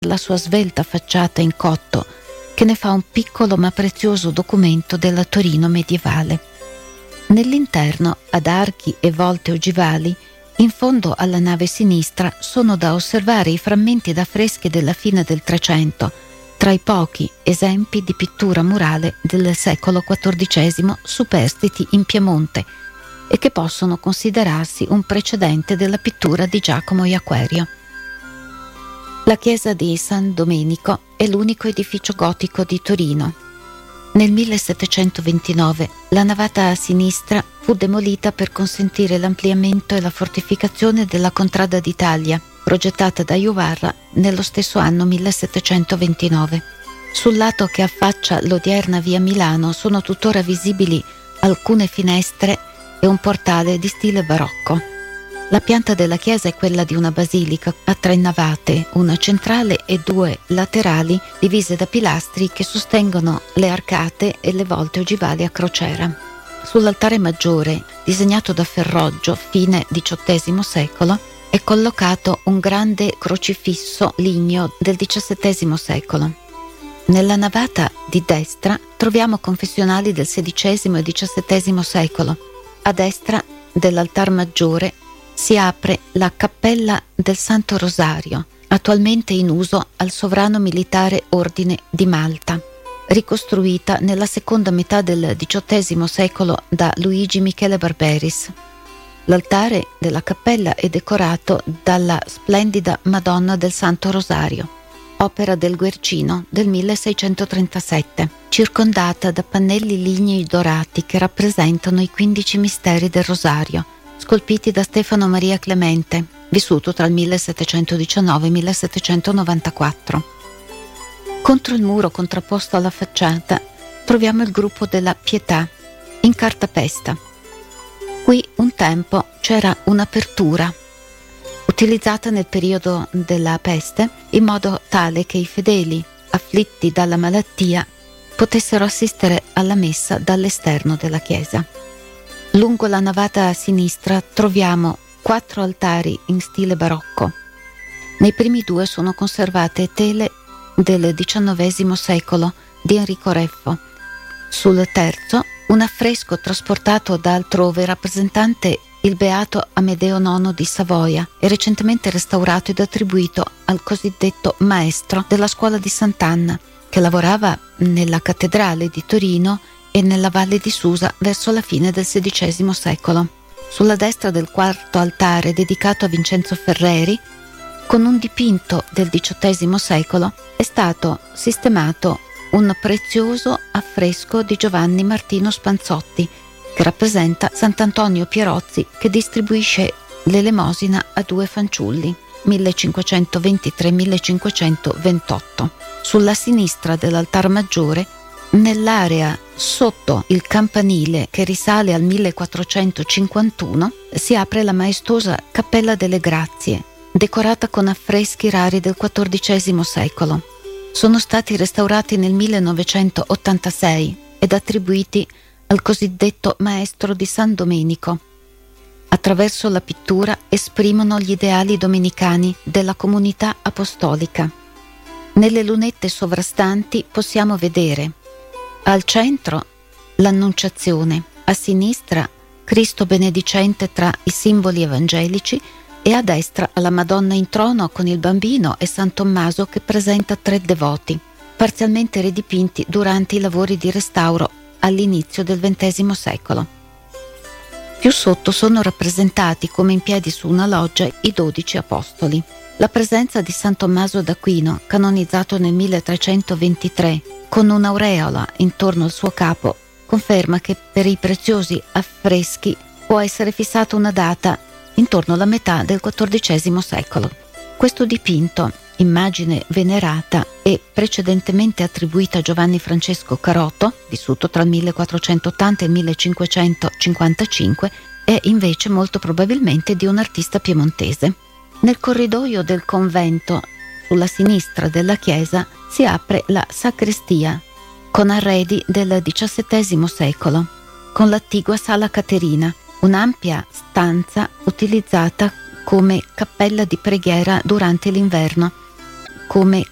la sua svelta facciata in cotto, che ne fa un piccolo ma prezioso documento della Torino medievale. Nell'interno, ad archi e volte ogivali, in fondo alla nave sinistra sono da osservare i frammenti d'affreschi della fine del Trecento, tra i pochi esempi di pittura murale del secolo XIV superstiti in Piemonte e che possono considerarsi un precedente della pittura di Giacomo Jaquerio. La chiesa di San Domenico è l'unico edificio gotico di Torino. Nel 1729 la navata a sinistra fu demolita per consentire l'ampliamento e la fortificazione della Contrada d'Italia, progettata da Juvarra nello stesso anno 1729. Sul lato che affaccia l'odierna via Milano sono tuttora visibili alcune finestre e un portale di stile barocco. La pianta della chiesa è quella di una basilica a 3 navate, una centrale e 2 laterali divise da pilastri che sostengono le arcate e le volte ogivali a crociera. Sull'altare maggiore, disegnato da Ferroggio, fine XVIII secolo, è collocato un grande crocifisso ligneo del XVII secolo. Nella navata di destra troviamo confessionali del XVI e XVII secolo. A destra dell'altar maggiore si apre la cappella del Santo Rosario, attualmente in uso al Sovrano Militare Ordine di Malta, ricostruita nella seconda metà del XVIII secolo da Luigi Michele Barberis. L'altare della cappella è decorato dalla splendida Madonna del Santo Rosario, opera del Guercino del 1637, circondata da pannelli lignei dorati che rappresentano i 15 misteri del Rosario, scolpiti da Stefano Maria Clemente, vissuto tra il 1719 e il 1794. Contro il muro contrapposto alla facciata troviamo il gruppo della Pietà, in cartapesta. Qui un tempo c'era un'apertura, utilizzata nel periodo della peste, in modo tale che i fedeli, afflitti dalla malattia, potessero assistere alla messa dall'esterno della chiesa. Lungo la navata a sinistra troviamo 4 altari in stile barocco. Nei primi 2 sono conservate tele del XIX secolo di Enrico Reffo. Sul terzo, un affresco trasportato da altrove rappresentante il beato Amedeo IX di Savoia e recentemente restaurato ed attribuito al cosiddetto maestro della scuola di Sant'Anna, che lavorava nella cattedrale di Torino e nella Valle di Susa verso la fine del XVI secolo. Sulla destra del quarto altare, dedicato a Vincenzo Ferreri, con un dipinto del XVIII secolo, è stato sistemato un prezioso affresco di Giovanni Martino Spanzotti, che rappresenta Sant'Antonio Pierozzi che distribuisce l'elemosina a 2 fanciulli, 1523-1528. Sulla sinistra dell'altar maggiore, nell'area sotto il campanile che risale al 1451, si apre la maestosa Cappella delle Grazie, decorata con affreschi rari del XIV secolo. Sono stati restaurati nel 1986 ed attribuiti al cosiddetto maestro di San Domenico. Attraverso la pittura esprimono gli ideali domenicani della comunità apostolica. Nelle lunette sovrastanti possiamo vedere al centro l'Annunciazione, a sinistra Cristo benedicente tra i simboli evangelici e a destra la Madonna in trono con il bambino e San Tommaso che presenta 3 devoti, parzialmente ridipinti durante i lavori di restauro all'inizio del XX secolo. Più sotto sono rappresentati come in piedi su una loggia i 12 apostoli. La presenza di San Tommaso d'Aquino, canonizzato nel 1323, con un'aureola intorno al suo capo, conferma che per i preziosi affreschi può essere fissata una data intorno alla metà del XIV secolo. Questo dipinto, immagine venerata e precedentemente attribuita a Giovanni Francesco Caroto, vissuto tra il 1480 e il 1555, è invece molto probabilmente di un artista piemontese. Nel corridoio del convento, sulla sinistra della chiesa, si apre la sacrestia, con arredi del XVII secolo, con l'attigua Sala Caterina, un'ampia stanza utilizzata come cappella di preghiera durante l'inverno, come